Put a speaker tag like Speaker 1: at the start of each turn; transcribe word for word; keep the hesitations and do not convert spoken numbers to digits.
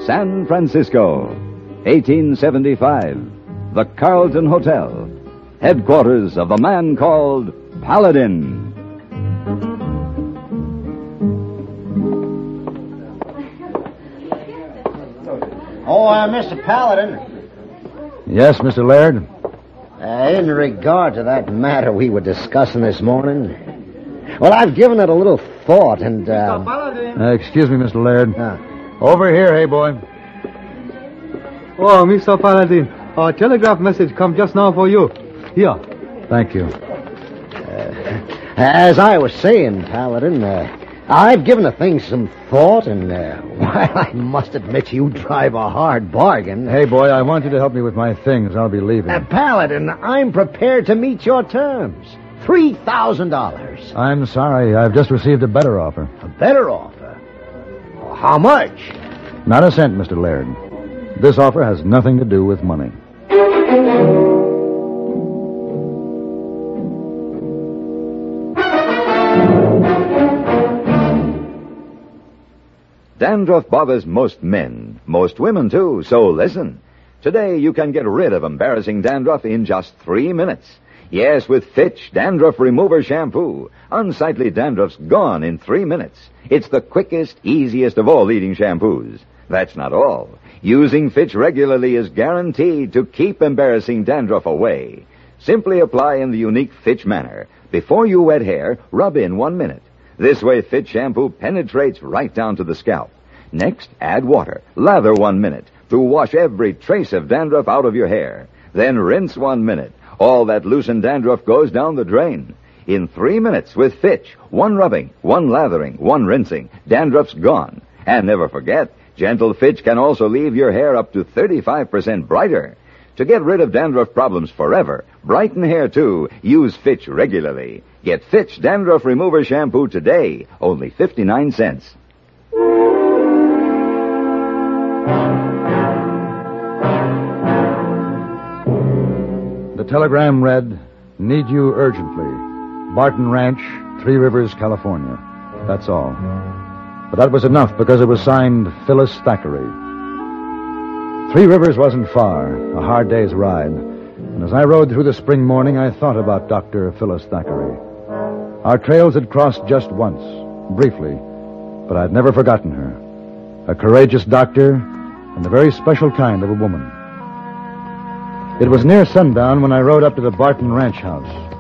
Speaker 1: San Francisco, eighteen seventy-five. The Carlton Hotel, headquarters of the man called Paladin.
Speaker 2: Oh, uh, Mister Paladin.
Speaker 3: Yes, Mister Laird?
Speaker 2: Uh, in regard to that matter we were discussing this morning, well, I've given it a little thought and, uh...
Speaker 3: uh excuse me, Mister Laird.
Speaker 2: Uh,
Speaker 3: Over here, hey, boy.
Speaker 4: Oh, Mister Paladin, a telegraph message come just now for you. Here.
Speaker 3: Thank you.
Speaker 2: Uh, as I was saying, Paladin, uh, I've given the thing some thought, and, uh, while I must admit you drive a hard bargain...
Speaker 3: Hey, boy, I want you to help me with my things. I'll be leaving.
Speaker 2: Uh, Paladin, I'm prepared to meet your terms. three thousand dollars.
Speaker 3: I'm sorry. I've just received a better offer.
Speaker 2: A better offer? Well, how much?
Speaker 3: Not a cent, Mister Laird. This offer has nothing to do with money.
Speaker 1: Dandruff bothers most men, most women too, so listen. Today you can get rid of embarrassing dandruff in just three minutes. Yes, with Fitch Dandruff Remover Shampoo. Unsightly dandruff's gone in three minutes. It's the quickest, easiest of all leading shampoos. That's not all. Using Fitch regularly is guaranteed to keep embarrassing dandruff away. Simply apply in the unique Fitch manner. Before you wet hair, rub in one minute. This way, Fitch shampoo penetrates right down to the scalp. Next, add water. Lather one minute to wash every trace of dandruff out of your hair. Then rinse one minute. All that loosened dandruff goes down the drain. In three minutes with Fitch, one rubbing, one lathering, one rinsing, dandruff's gone. And never forget, gentle Fitch can also leave your hair up to thirty-five percent brighter. To get rid of dandruff problems forever, brighten hair too, use Fitch regularly. Get Fitch Dandruff Remover Shampoo today, only fifty-nine cents.
Speaker 3: The telegram read, "Need you urgently. Barton Ranch, Three Rivers, California." That's all. But that was enough because it was signed Phyllis Thackeray. Three Rivers wasn't far, a hard day's ride. And as I rode through the spring morning, I thought about Doctor Phyllis Thackeray. Our trails had crossed just once, briefly, but I'd never forgotten her. A courageous doctor and a very special kind of a woman. It was near sundown when I rode up to the Barton Ranch house.